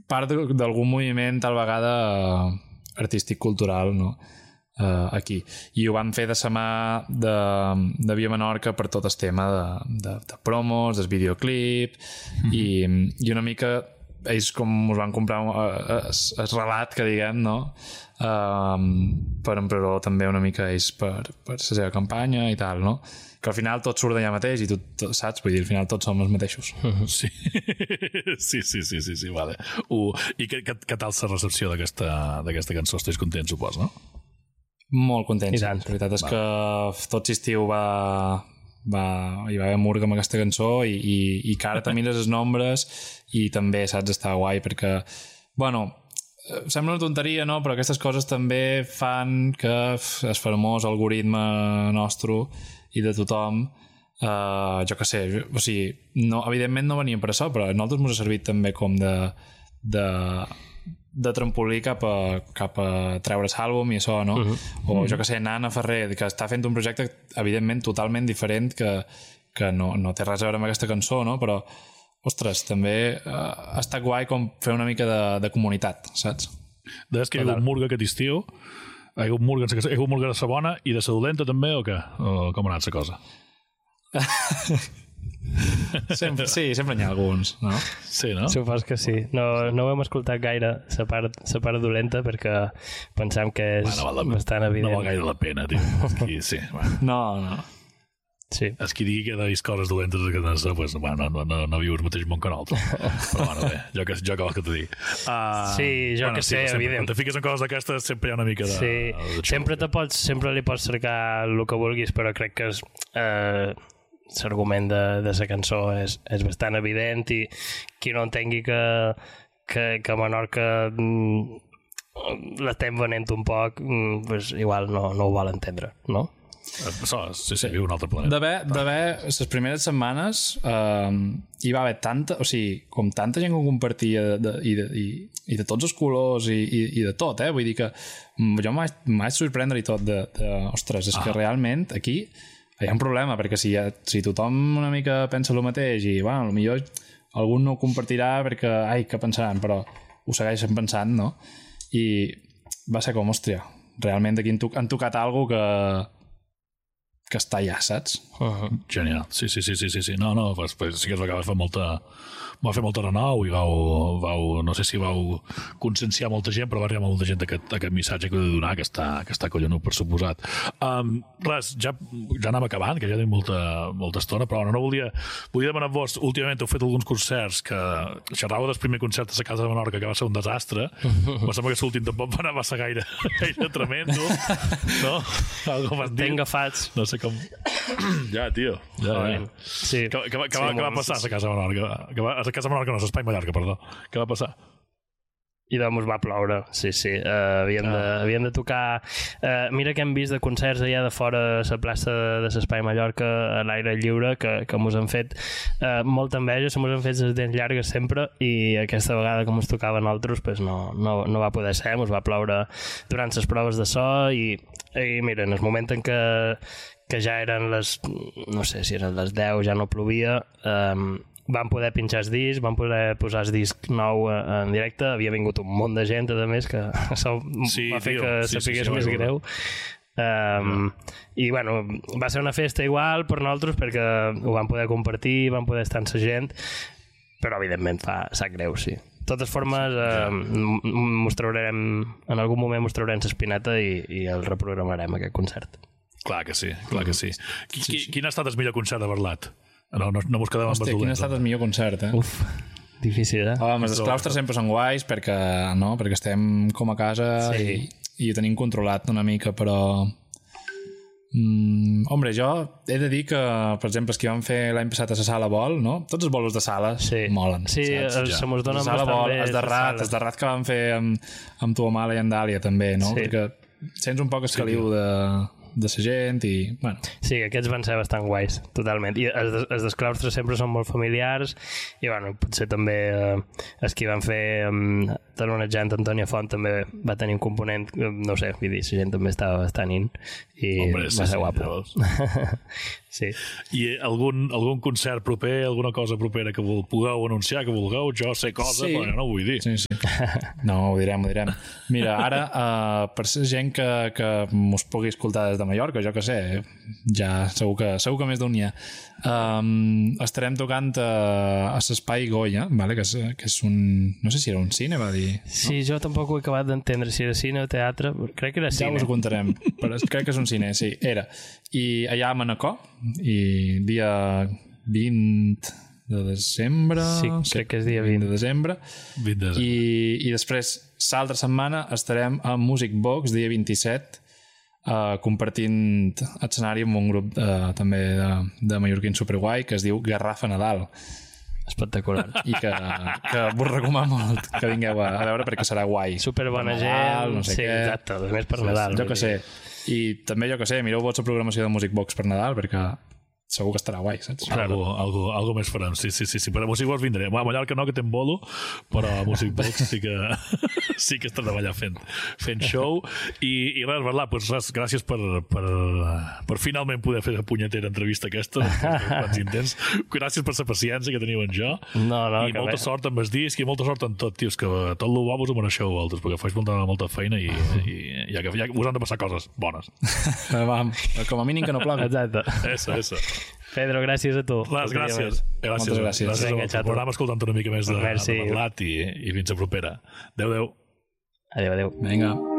part d'algun moviment tal vegada artístic-cultural, no? Aquí. I ho van fer de sa mà de Via Menorca per tot el tema de promos, del videoclip, i una mica ells com us van comprar el relat que diguem, no? Per empraró també una mica ells per la seva campanya i tal, no? Que al final tot surt d'allà mateix i tu saps, vull dir, al final tots som els mateixos. Sí, vale. I què tal la recepció d'aquesta cançó? Estàs content, supos, no? Molt content, sí. La veritat és que tot l'estiu hi va haver murga amb aquesta cançó i que ara també mires els nombres i també, saps, està guai perquè, bueno, sembla una tonteria, no? Però aquestes coses també fan que el famós algoritme nostre i de tothom, jo què sé, o sigui, no, evidentment no venia per això, però a nosaltres ens ha servit també com de trampolí cap a treure l'àlbum i això, no? O jo que sé, Nana Ferrer, que està fent un projecte evidentment totalment diferent que no té res a veure amb aquesta cançó, no? Però, ostres, també ha estat guai com fer una mica de comunitat, saps? Deies que hi ha hagut murga aquest estiu, hi ha hagut murga de sa bona i de sa dolenta també, o què? O com ha anat la cosa? sempre n'hi ha alguns, no? Sí, no? Supos que sí. No ho hem escoltat gaire, la part dolenta, perquè pensem que és bastant evident. No val gaire la pena, tio. Sí, no. Sí. És qui digui que ha vist coses dolentes que pues, no viu el mateix món que nosaltres. Però bueno, bé, jo que vols que t'ho digui. Sí, jo que sé, evident. Quan te fiques en coses d'aquestes sempre hi ha una mica de... Sí, sempre li pots cercar el que vulguis, però crec que l'argument de la cançó és bastant evident i qui no entengui que Menorca l'estem venent un poc, pues igual no ho vol entendre, no? Sí, viu un altre planeta. D'haver les primeres setmanes hi va haver tanta gent que ho compartia i de tots els colors i de tot, vull dir que jo em vaig sorprendre i tot ostres, és que realment aquí hi ha un problema, perquè si tothom una mica pensa el mateix i bueno, potser algú no ho compartirà perquè què pensaran, però ho segueixen pensant, no? I va ser com, hòstia, realment aquí han tocat alguna que està allà, saps? Genial, sí. No, pues sí que és que va fer molta renou i vau, no sé si vau conscienciar molta gent, però va arribar molta gent aquest missatge que heu de donar, que està collonut, per suposat. Res, ja anem acabant, que ja tenim molta estona, però no volia demanar-vos, últimament heu fet alguns concerts que xerràveu del primer concert a la Casa de Menorca, que va ser un desastre, em sembla que l'últim tampoc va anar massa gaire tremendo, no? Estem agafats. No sé com... Ja, tio. Sí. Què va passar a la Casa Menorca? A la Casa Menorca no, a l'Espai Mallorca, perdó. Què va passar? I doncs va ploure, sí. Havíem de tocar... Mira que hem vist de concerts allà de fora a la plaça de l'Espai Mallorca a l'aire lliure, que mos han fet molta enveja, mos han fet les dents llargues sempre, i aquesta vegada que mos tocava a nosaltres pues no va poder ser, mos va ploure durant les proves de so i mira, en el moment en que ja eren no sé si eren les 10, ja no plovia, vam poder pinxar el disc, vam poder posar el disc nou en directe, havia vingut un munt de gent, a més, que això va fer que sapigués més greu. I bueno, va ser una festa igual per nosaltres perquè ho vam poder compartir, vam poder estar amb la gent, però evidentment sap greu, sí. De totes formes, en algun moment mostrarem l'espineta i el reprogramarem, aquest concert. Clar que sí. Quin ha estat el millor concert de Barlat? No mos quedem amb els dolents. Quin ha estat el millor concert, Uf, difícil, els claustres sempre són guais perquè estem com a casa i ho tenim controlat una mica, però... Hombre, jo he de dir que, per exemple, els que vam fer l'any passat a la Sala Vol, no? Tots els bolos de sala molen. Sí, se mos donen bastant bé. Els de Rat que vam fer amb tu, Amala i en Dàlia, també, no? Perquè sents un poc el caliu de la gent i... Bueno. Sí, aquests van ser bastant guais, totalment. I els dels claustres sempre són molt familiars i, bueno, potser també els que van fer talonejant Antònia Font també va tenir un component, no sé, vull dir, la gent també estava bastant in i va ser guapo. Sí. I algun concert proper, alguna cosa propera que pugueu anunciar, que vulgueu, jo sé cosa, Sí. però no ho vull dir. Sí. No, ho direm. Mira, ara, per ser gent que mos pugui escoltar des de Mallorca, jo que sé, ja segur que més d'un hi ha. Estarem tocant a l'Espai Goya, vale? que és un... No sé si era un cine, va dir. Sí, jo tampoc ho he acabat d'entendre si era cine o teatre, crec que era Ja cine. us ho contarem, però crec que és un cine, sí, era. I allà a Manacor, i dia 20 de desembre... Sí, crec que és dia 20. de desembre. 20 de desembre. I després, l'altra setmana, estarem a Music Box, dia 27, compartint escenari amb un grup també de mallorquins superguai que es diu Garrafa Nadal Espectacular. i que vos recomano molt que vingueu a veure perquè serà guai. Superbona Per Nadal, gent. no sé Sí, què. exacte. A més per Nadal. Jo que sé. I també jo que sé, mireu vots a programació de Music Box per Nadal perquè segur que estarà guai, saps? Algo més farem, sí. Per a Music Box vindré. A Mallorca no, que té bolo, però a Music Box sí que estarem allà fent show. I res, parlar, doncs res, gràcies per finalment poder fer la punyetera entrevista aquesta, quants intents. Gràcies per la paciència que teniu en jo. No, I molta sort amb el disc i molta sort en tot, tios, que tot el bo vos ho mereixeu vosaltres, perquè faig molta feina i ja us han de passar coses bones. Com a mínim que no plogui. Exacte. Esa. Pedro, gràcies a tu. Gràcies. Moltes gràcies. Vinga, Gràcies. xato. Programa escoltant una mica més de Merci. parlat i fins a propera. Adéu. Adéu. Vinga.